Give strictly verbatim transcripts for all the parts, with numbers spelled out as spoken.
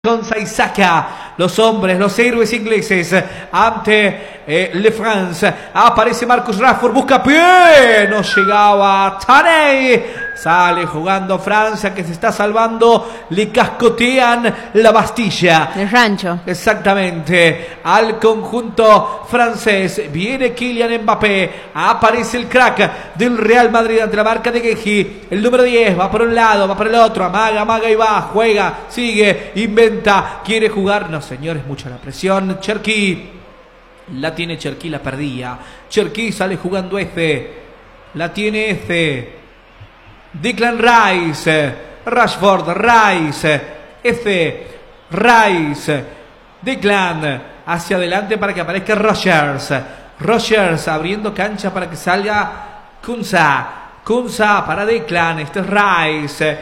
Conza y saca los hombres, los héroes ingleses ante eh, Le France. Aparece Marcus Rashford, busca pie, no llegaba Taney. Sale jugando Francia, que se está salvando. Le cascotean la Bastilla. El rancho. Exactamente. Al conjunto francés. Viene Kylian Mbappé. Aparece el crack del Real Madrid ante la marca de Guehi. El número diez va por un lado, va por el otro. Amaga, amaga y va. Juega, sigue, inventa. Quiere jugar. No, señores, mucha la presión. Cherki. La tiene Cherki, la perdía. Cherki sale jugando este. La tiene este. Declan Rice, Rashford, Rice, F, Rice, Declan, hacia adelante para que aparezca Rogers, Rogers abriendo cancha para que salga Kunza, Kunza para Declan, este es Rice,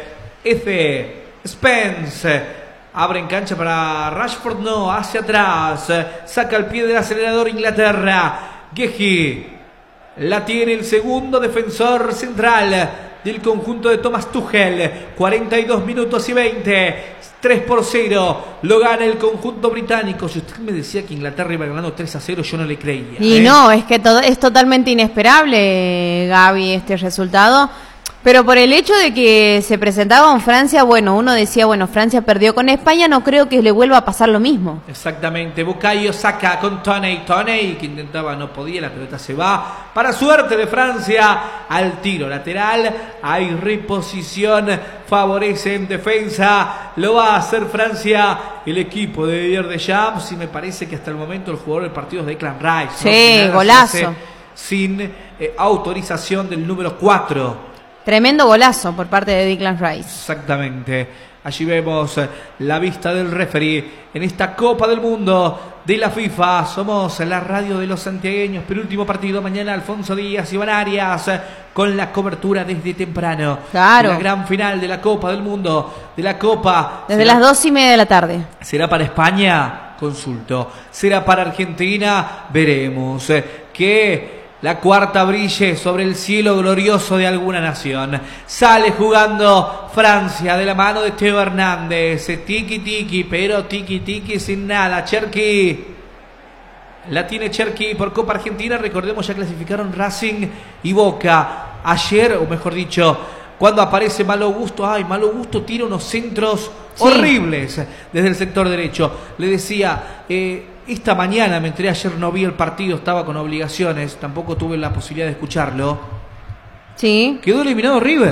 F, Spence, abre en cancha para Rashford, no, hacia atrás, saca el pie del acelerador Inglaterra, Guehi, la tiene el segundo defensor central del conjunto de Thomas Tuchel. Cuarenta y dos minutos y veinte. tres por cero. Lo gana el conjunto británico. Si usted me decía que Inglaterra iba ganando tres a cero, yo no le creía. Y ¿eh? no, es que todo, es totalmente inesperable, Gaby, este resultado. Pero por el hecho de que se presentaba en Francia, bueno, uno decía, bueno, Francia perdió con España, no creo que le vuelva a pasar lo mismo. Exactamente, Bukayo saca con Toney, Toney que intentaba, no podía, la pelota se va. Para suerte de Francia, al tiro lateral, hay reposición, favorece en defensa, lo va a hacer Francia, el equipo de Didier Deschamps, y me parece que hasta el momento el jugador del partido es Declan Rice. Sí, ¿no? golazo. Sin eh, autorización del número cuatro. Tremendo golazo por parte de Declan Rice. Exactamente. Allí vemos la vista del referee en esta Copa del Mundo de la FIFA. Somos la radio de los santiagueños. Penúltimo partido mañana. Alfonso Díaz, Iván Arias, con la cobertura desde temprano. Claro. La gran final de la Copa del Mundo, de la Copa. Desde ¿Será, las dos y media de la tarde. ¿Será para España? Consulto. ¿Será para Argentina? Veremos. ¿Qué? La cuarta brille sobre el cielo glorioso de alguna nación. Sale jugando Francia de la mano de Teo Hernández. Tiki tiki, pero tiki tiki sin nada. Cherki. La tiene Cherki por Copa Argentina. Recordemos, ya clasificaron Racing y Boca. Ayer, o mejor dicho, cuando aparece Malo Gusto. Ay, Malo Gusto tira unos centros sí. horribles desde el sector derecho. Le decía... Eh, Esta mañana me enteré, ayer no vi el partido, estaba con obligaciones, tampoco tuve la posibilidad de escucharlo. Sí. Quedó eliminado River.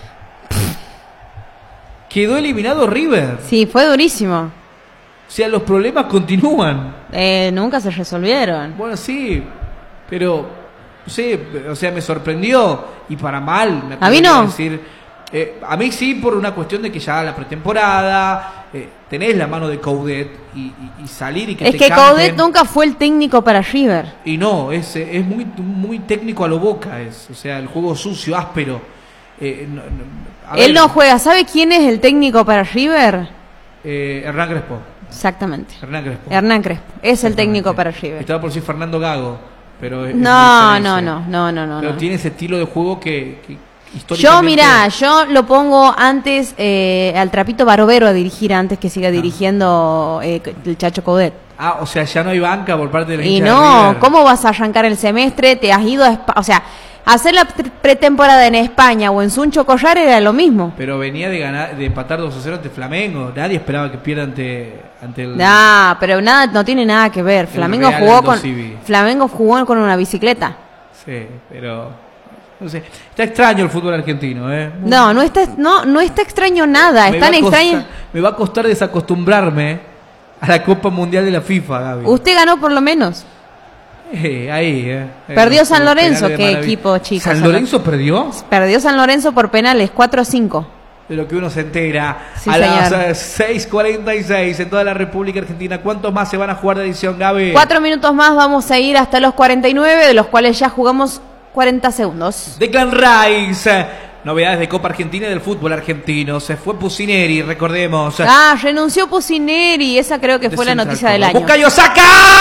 Quedó eliminado River. Sí, fue durísimo. O sea, los problemas continúan. Eh, nunca se resolvieron. Bueno, sí, pero, no sé, o sea, me sorprendió y para mal. Me a mí no. Decir, eh, a mí sí, por una cuestión de que ya la pretemporada... Eh, tenés la mano de Coudet y, y, y salir y que es te que canten. Coudet nunca fue el técnico para River. Y no, es, es muy, muy técnico a lo Boca, es, o sea, el juego sucio, áspero. Eh, no, no, Él ver, no juega. ¿Sabe quién es el técnico para River? Eh, Hernán Crespo. Exactamente. Hernán Crespo. Hernán Crespo. Es el técnico para River. Estaba por decir Fernando Gago, pero es, no, es no, no, no, no, no. Pero no. tiene ese estilo de juego que... que Yo, mirá, yo lo pongo antes eh, al Trapito Barovero a dirigir antes que siga dirigiendo eh, el Chacho Coudet. Ah, o sea, ya no hay banca por parte de la Y hincha no, de River. ¿cómo vas a arrancar el semestre? Te has ido a Espa- o sea, hacer la pretemporada en España o en Suncho Collar era lo mismo. Pero venía de ganar, de empatar dos a cero ante Flamengo. Nadie esperaba que pierda ante, ante el... Nah, pero nada, no tiene nada que ver. Flamengo Real jugó Aldo con Civi. Flamengo jugó con una bicicleta. Sí, pero... No sé, está extraño el fútbol argentino, ¿eh? Muy... No, no está, no, no está extraño nada. Me Están va a costar- extraños. Me va a costar desacostumbrarme a la Copa Mundial de la FIFA, Gaby. Usted ganó por lo menos. Eh, ahí, eh. Perdió Eh, San los Lorenzo, penales de qué maravilla. equipo, chicos. ¿San Lorenzo perdió? Perdió San Lorenzo por penales, cuatro a cinco. De lo que uno se entera. Sí, a señor. las seis cuarenta y seis en toda la República Argentina. ¿Cuántos más se van a jugar de edición, Gaby? Cuatro minutos más, vamos a ir hasta los cuarenta y nueve, de los cuales ya jugamos cuarenta segundos. Declan Rice. Novedades de Copa Argentina y del fútbol argentino. Se fue Pusineri, recordemos. Ah, renunció Pusineri, esa creo que De fue la Central noticia del Córdoba. año. Bukayo saca.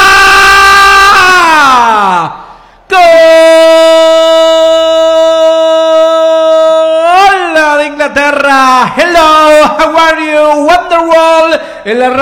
¡Gol de Inglaterra! Hello, how are you? Wonderwall en la